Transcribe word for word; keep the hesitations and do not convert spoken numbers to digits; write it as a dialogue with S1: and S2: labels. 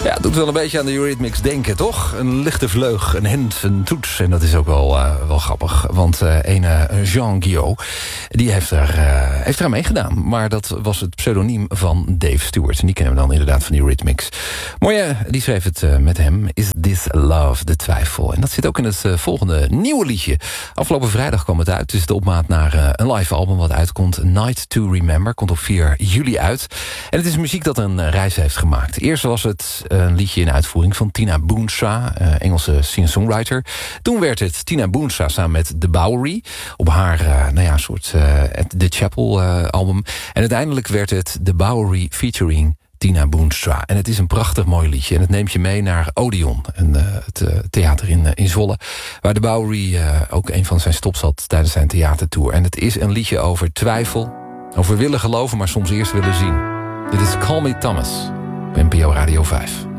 S1: Ja, het doet wel een beetje aan de Eurythmics denken, toch? Een lichte vleug, een hint, een toets. En dat is ook wel, uh, wel grappig. Want uh, ene Jean Guillot, die heeft er, uh, heeft eraan meegedaan. Maar dat was het pseudoniem van Dave Stewart. En die kennen we dan inderdaad van de Eurythmics. Mooi, die schreef het uh, met hem. Is This Love, de twijfel. En dat zit ook in het uh, volgende nieuwe liedje. Afgelopen vrijdag kwam het uit. Het is de opmaat naar uh, een live album wat uitkomt. Night to Remember. Komt op vier juli uit. En het is muziek dat een uh, reis heeft gemaakt. Eerst was het een liedje in uitvoering van Tina Boonstra, uh, Engelse singer-songwriter. Toen werd het Tina Boonstra samen met The Bowery op haar uh, nou ja, soort uh, The Chapel uh, album. En uiteindelijk werd het The Bowery featuring Tina Boonstra. En het is een prachtig mooi liedje. En het neemt je mee naar Odeon, een, uh, het uh, theater in, uh, in Zwolle, waar de Bowery uh, ook een van zijn stops had tijdens zijn theatertour. En het is een liedje over twijfel, over willen geloven, maar soms eerst willen zien. Dit is Call Me Thomas, op N P O Radio vijf.